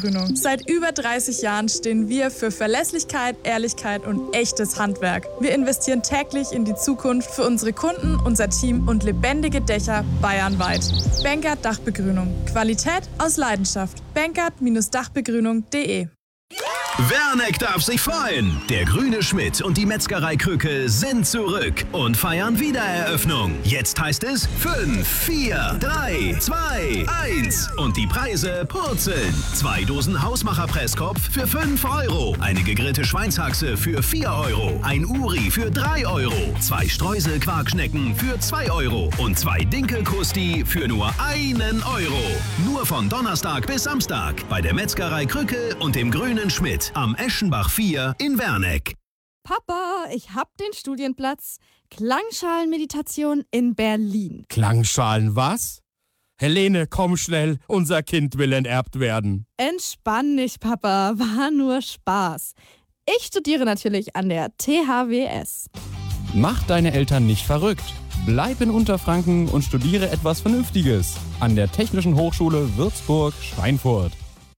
Dachbegrünung. Seit über 30 Jahren stehen wir für Verlässlichkeit, Ehrlichkeit und echtes Handwerk. Wir investieren täglich in die Zukunft für unsere Kunden, unser Team und lebendige Dächer bayernweit. Benkert Dachbegrünung. Qualität aus Leidenschaft. Benkert-Dachbegrünung.de. Werneck darf sich freuen. Der Grüne Schmidt und die Metzgerei Krücke sind zurück und feiern Wiedereröffnung. Jetzt heißt es 5, 4, 3, 2, 1 und die Preise purzeln. 2 Dosen Hausmacher-Presskopf für 5 €, eine gegrillte Schweinshaxe für 4 €, ein Uri für 3 €, 2 Streusel-Quarkschnecken für 2 € und 2 Dinkelkrusti für nur 1 €. Nur von Donnerstag bis Samstag bei der Metzgerei Krücke und dem Grünen Schmidt am Eschenbach 4 in Werneck. Papa, ich hab den Studienplatz. Klangschalenmeditation in Berlin. Klangschalen was? Helene, komm schnell, unser Kind will enterbt werden. Entspann dich, Papa, war nur Spaß. Ich studiere natürlich an der THWS. Mach deine Eltern nicht verrückt. Bleib in Unterfranken und studiere etwas Vernünftiges an der Technischen Hochschule Würzburg-Schweinfurt.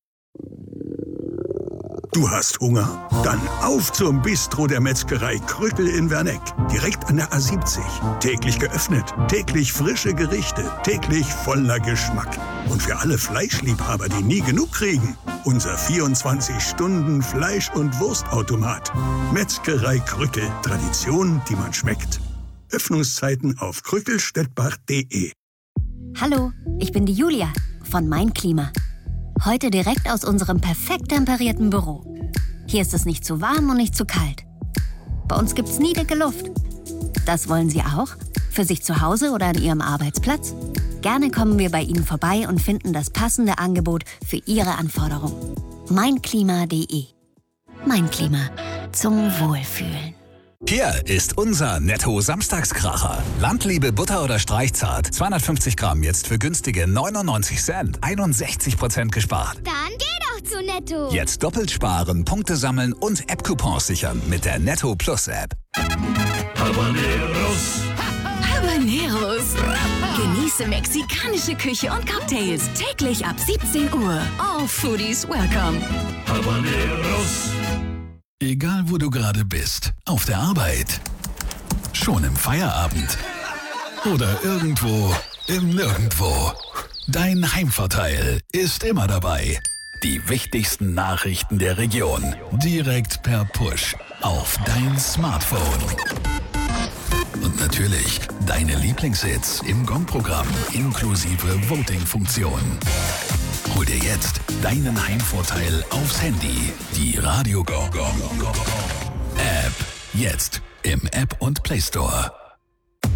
Du hast Hunger? Dann auf zum Bistro der Metzgerei Krückel in Werneck. Direkt an der A70. Täglich geöffnet, täglich frische Gerichte, täglich voller Geschmack. Und für alle Fleischliebhaber, die nie genug kriegen, unser 24-Stunden-Fleisch- und Wurstautomat. Metzgerei Krückel. Tradition, die man schmeckt. Öffnungszeiten auf krückelstettbach.de. Hallo, ich bin die Julia von Mein Klima. Heute direkt aus unserem perfekt temperierten Büro. Hier ist es nicht zu warm und nicht zu kalt. Bei uns gibt's nie dicke Luft. Das wollen Sie auch? Für sich zu Hause oder an Ihrem Arbeitsplatz? Gerne kommen wir bei Ihnen vorbei und finden das passende Angebot für Ihre Anforderungen. Meinklima.de. Mein Klima. Zum Wohlfühlen. Hier ist unser Netto-Samstagskracher. Landliebe Butter oder Streichzart. 250 Gramm jetzt für günstige 99 Cent. 61% gespart. Dann geh doch zu Netto. Jetzt doppelt sparen, Punkte sammeln und App-Coupons sichern mit der Netto Plus App. Habaneros. Habaneros. Genieße mexikanische Küche und Cocktails täglich ab 17 Uhr. All Foodies welcome. Habaneros. Egal wo du gerade bist, auf der Arbeit, schon im Feierabend oder irgendwo im Nirgendwo. Dein Heimvorteil ist immer dabei. Die wichtigsten Nachrichten der Region direkt per Push auf dein Smartphone. Und natürlich deine Lieblingshits im Gong-Programm inklusive Voting-Funktion. Hol dir jetzt deinen Heimvorteil aufs Handy. Die Radio Gong App. Jetzt im App und Play Store.